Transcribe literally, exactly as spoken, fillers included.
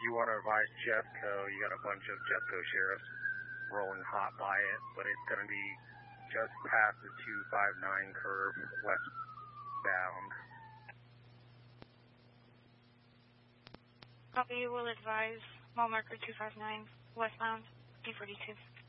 you want to advise Jeffco, you got a bunch of Jeffco sheriffs rolling hot by it, but it's going to be just past the two five nine curve westbound. Copy, will advise mile marker two five nine westbound, D forty-two.